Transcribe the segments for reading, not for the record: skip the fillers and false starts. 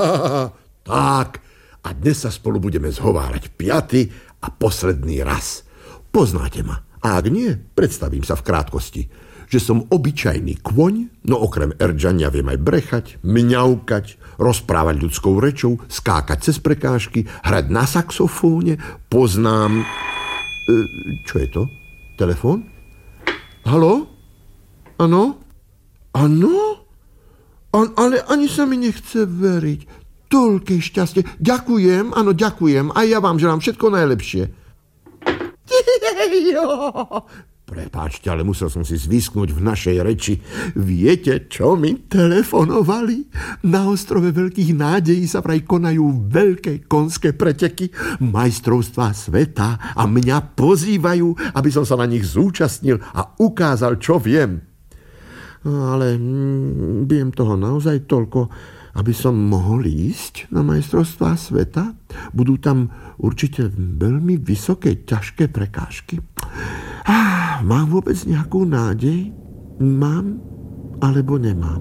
Tak, a dnes sa spolu budeme zhovárať 5. a posledný raz. Poznáte ma. A ak nie, predstavím sa v krátkosti, že som obyčajný kôň, no okrem erdžania viem aj brechať, mňaukať, rozprávať ľudskou rečou, skákať cez prekážky, hrať na saxofóne, poznám... čo je to? Telefón? Haló? Áno? Áno? Ale ani sa mi nechce veriť. Toľké šťastie. Ďakujem, áno, ďakujem. A ja vám želám všetko najlepšie. Prepáčte, ale musel som si zvisknúť v našej reči. Viete, čo mi telefonovali? Na ostrove Veľkých nádejí sa vraj konajú veľké konské preteky, majstrovstvá sveta a mňa pozývajú, aby som sa na nich zúčastnil a ukázal, čo viem. Ale viem toho naozaj toľko, aby som mohol ísť na majstrovstvá sveta. Budú tam určite veľmi vysoké, ťažké prekážky. Mám vôbec nejakú nádej? Mám alebo nemám?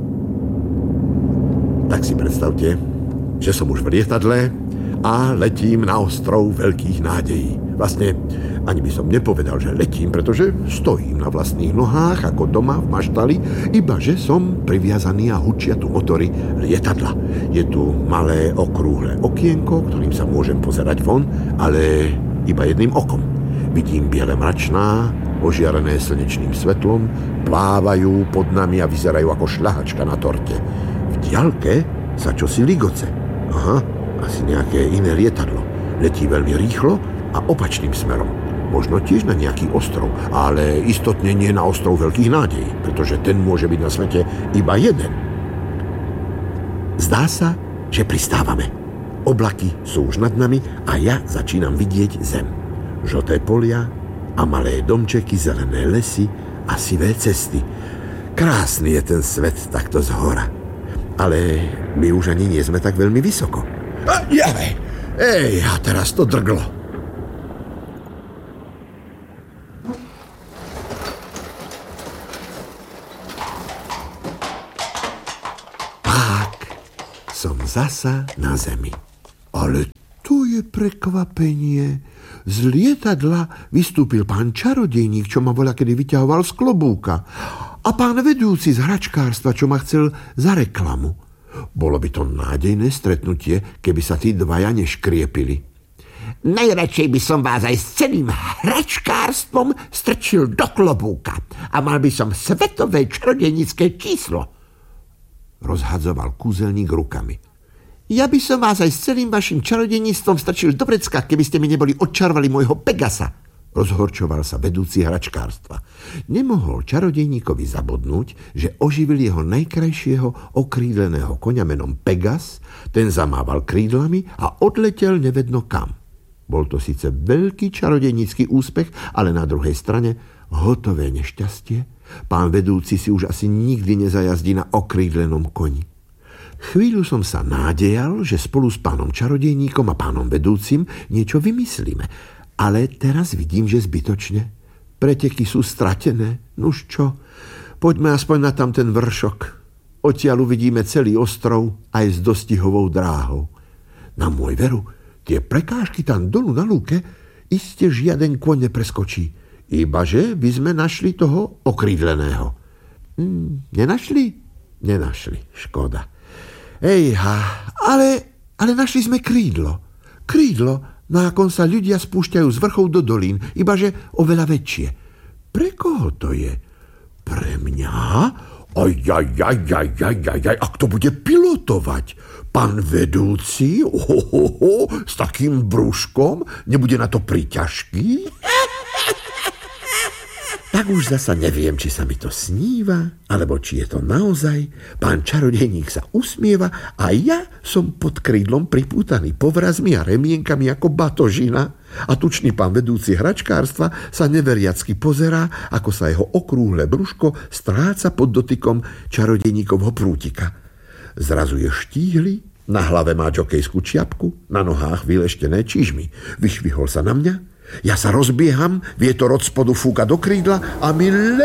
Tak si predstavte, že som už v lietadle a letím na ostrov Veľkých nádejí. Vlastne ani by som nepovedal, že letím, pretože stojím na vlastných nohách ako doma v maštali, iba že som priviazaný a hučia tu motory lietadla. Je tu malé okrúhle okienko, ktorým sa môžem pozerať von, ale iba jedným okom. Vidím biele mračná, ožiarené slnečným svetlom, plávajú pod nami a vyzerajú ako šľahačka na torte. V diaľke sa čosi ligoce. Aha, asi nejaké iné lietadlo. Letí veľmi rýchlo a opačným smerom. Možno tiež na nejaký ostrov, ale istotne nie na ostrov Veľkých nádejí, pretože ten môže byť na svete iba jeden. Zdá sa, že pristávame. Oblaky sú už nad nami a ja začínam vidieť zem. Žlté polia a malé domčeky, zelené lesy a sivé cesty. Krásny je ten svet takto zhora. Ale my už ani nie sme tak veľmi vysoko. A teraz to drglo. Tak, som zasa na zemi. Ale to je prekvapenie. Z lietadla vystúpil pán čarodejník, čo ma voľakedy vyťahoval z klobúka. A pán vedúci z hračkárstva, čo ma chcel za reklamu. Bolo by to nádejné stretnutie, keby sa tí dvaja neškriepili. Najradšej by som vás aj s celým hračkárstvom strčil do klobúka a mal by som svetové čarodejnícke číslo. Rozhadzoval kúzelník rukami. Ja by som vás aj s celým vašim čarodejníctvom strčil do vrecka, keby ste mi neboli odčarovali môjho Pegasa. Rozhorčoval sa vedúci hračkárstva. Nemohol čarodejníkovi zabodnúť, že oživil jeho najkrajšieho okrídleného koňa menom Pegas, ten zamával krídlami a odletel nevedno kam. Bol to síce veľký čarodejnícky úspech, ale na druhej strane hotové nešťastie. Pán vedúci si už asi nikdy nezajazdí na okrídlenom koni. Chvíľu som sa nádejal, že spolu s pánom čarodejníkom a pánom vedúcim niečo vymyslíme. Ale teraz vidím, že zbytočne. Preteky sú stratené. Nuž čo? Poďme aspoň na tam ten vršok. Odtiaľ uvidíme celý ostrov aj s dostihovou dráhou. Na môj veru, tie prekážky tam dolu na lúke iste žiaden kôň nepreskočí. Ibaže by sme našli toho okrídleného. Nenašli? Nenašli. Škoda. Ale našli sme krídlo. Krídlo, na akom sa ľudia spúšťajú z vrchov do dolín, ibaže oveľa väčšie. Pre koho to je? Pre mňa? A kto bude pilotovať? Pán vedúci? S takým brúškom? Nebude na to príťažký? Tak už zasa neviem, či sa mi to sníva, alebo či je to naozaj. Pán čarodejník sa usmieva a ja som pod krídlom pripútaný povrazmi a remienkami ako batožina. A tučný pán vedúci hračkárstva sa neveriacky pozerá, ako sa jeho okrúhle brúško stráca pod dotykom čarodejníkovho prútika. Zrazu je štíhly, na hlave má džokejskú čiapku, na nohách vyleštené čižmy. Vyšvihol sa na mňa, Ja sa rozbieham, vietor od spodu fúka do krídla a my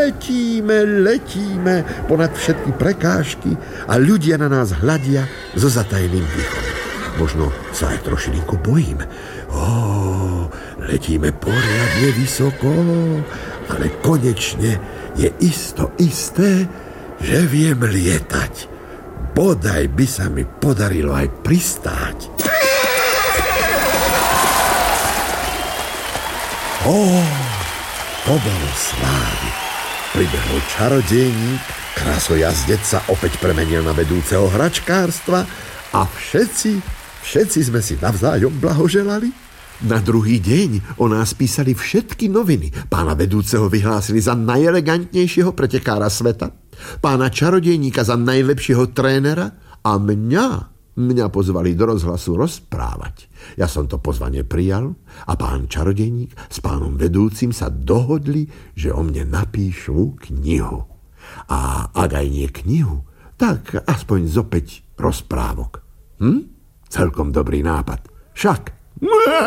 letíme ponad všetky prekážky a ľudia na nás hľadia so zatajeným dýchom. Možno sa aj trošilinku bojíme. Letíme poriadne vysoko, ale konečne je isté, že viem lietať. Bodaj by sa mi podarilo aj pristáť. To bolo slávy. Pribehol čarodejník, krasojazdec sa opäť premenil na vedúceho hračkárstva a všetci sme si navzájom blahoželali. Na druhý deň o nás písali všetky noviny. Pána vedúceho vyhlásili za najelegantnejšieho pretekára sveta, pána čarodejníka za najlepšieho trénera a mňa pozvali do rozhlasu rozprávať. Ja som to pozvanie prijal a pán čarodejník s pánom vedúcim sa dohodli, že o mne napíšu knihu. A ak aj nie knihu, tak aspoň zopäť rozprávok. Celkom dobrý nápad. Však